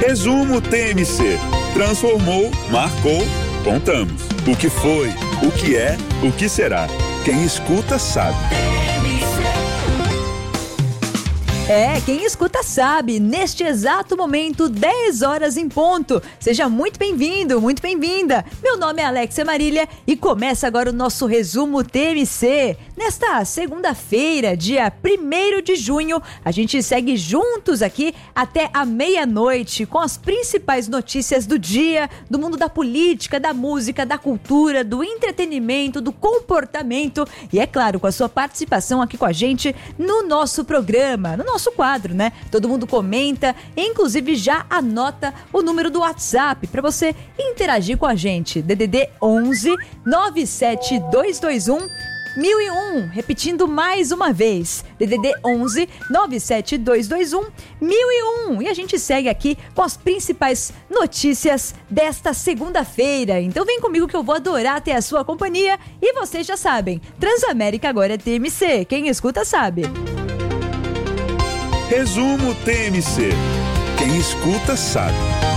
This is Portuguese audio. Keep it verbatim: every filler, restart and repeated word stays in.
Resumo T M C. Transformou, marcou, contamos. O que foi, o que é, o que será. Quem escuta sabe. É, quem escuta sabe, neste exato momento, dez horas em ponto. Seja muito bem-vindo, muito bem-vinda. Meu nome é Alexia Marília e começa agora o nosso Resumo T M C. Nesta segunda-feira, dia primeiro de junho, a gente segue juntos aqui até a meia-noite com as principais notícias do dia, do mundo da política, da música, da cultura, do entretenimento, do comportamento e, é claro, com a sua participação aqui com a gente no nosso programa, no nosso nosso quadro, né? Todo mundo comenta, inclusive já anota o número do WhatsApp para você interagir com a gente. D D D onze nove sete dois dois um mil e um, repetindo mais uma vez, D D D onze nove sete dois dois um mil e um. E a gente segue aqui com as principais notícias desta segunda-feira. Então vem comigo que eu vou adorar ter a sua companhia. E vocês já sabem, Transamérica agora é T M C. Quem escuta sabe. Resumo T M C. Quem escuta sabe.